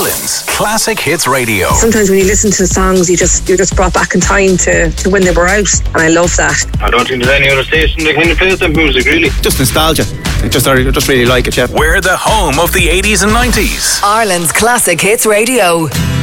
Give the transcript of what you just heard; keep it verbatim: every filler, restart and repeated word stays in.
Ireland's Classic Hits Radio. Sometimes when you listen to songs, you just you're just brought back in time to, to when they were out, and I love that. I don't think there's any other station that kind of plays that music, really. Just nostalgia. I just, I just really like it, yeah. We're the home of the eighties and nineties. Ireland's Classic Hits Radio.